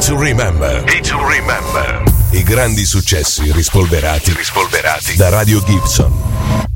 to Remember. Hit to Remember. I grandi successi rispolverati da Radio Gibson.